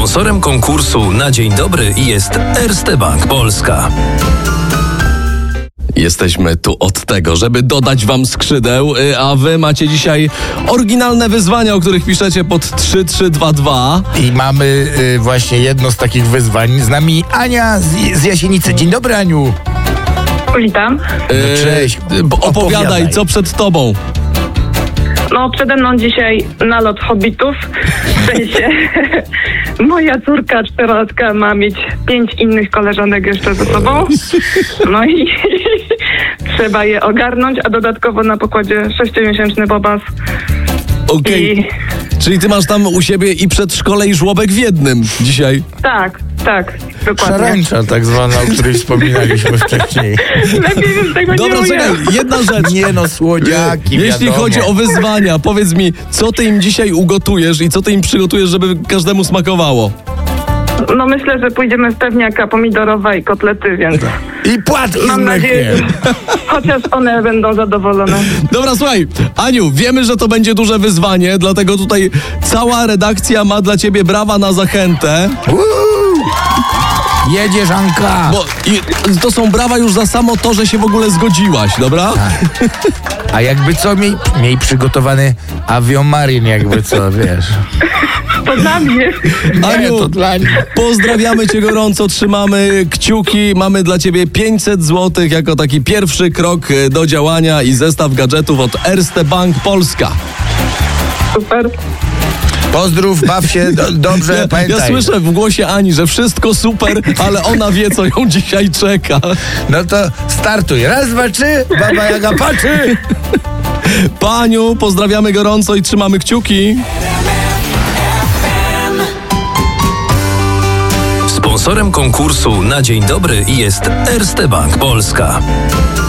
Sponsorem konkursu na dzień dobry jest Erste Bank Polska. Jesteśmy tu od tego, żeby dodać wam skrzydeł, a wy macie dzisiaj oryginalne wyzwania, o których piszecie pod 3322. I mamy właśnie jedno z takich wyzwań. Z nami Ania z Jasienicy. Dzień dobry, Aniu. Witam. Cześć. Opowiadaj, co przed tobą? No, przede mną dzisiaj nalot hobbitów. W sensie moja córka 4-latka ma mieć 5 innych koleżanek jeszcze ze sobą. No i trzeba je ogarnąć, a dodatkowo na pokładzie 6-miesięczny bobas. Okej. Czyli ty masz tam u siebie i przedszkole, i żłobek w jednym dzisiaj. Tak, dokładnie. Szarańcza tak zwana, o której wspominaliśmy wcześniej. Lepiej bym tego nie Dobra, czekaj, ujęła. jedna rzecz. Nie no, słodziaki, Jeśli wiadomo. chodzi o wyzwania, powiedz mi, co ty im dzisiaj ugotujesz i co ty im przygotujesz, żeby każdemu smakowało? No myślę, że pójdziemy w pewniaka pomidorowa i kotlety, więc I płatki z mam nadzieję, mlekiem. chociaż one będą zadowolone. Dobra, słuchaj, Aniu, wiemy, że to będzie duże wyzwanie, dlatego tutaj cała redakcja ma dla ciebie brawa na zachętę. Jedziesz, Anka. Bo to są brawa już za samo to, że się w ogóle zgodziłaś, dobra? A jakby co, miej przygotowany aviomarin, jakby co, wiesz. To dla mnie. Aniu, to dla nich. pozdrawiamy cię gorąco, trzymamy kciuki, mamy dla ciebie 500 zł jako taki pierwszy krok do działania i zestaw gadżetów od Erste Bank Polska. Super. Pozdrów, baw się dobrze, pamiętaj. Ja słyszę w głosie Ani, że wszystko super, ale ona wie, co ją dzisiaj czeka. No to startuj. Raz, dwa, trzy, Baba Jaga patrzy. Paniu, pozdrawiamy gorąco i trzymamy kciuki. Sponsorem konkursu na dzień dobry jest Erste Bank Polska.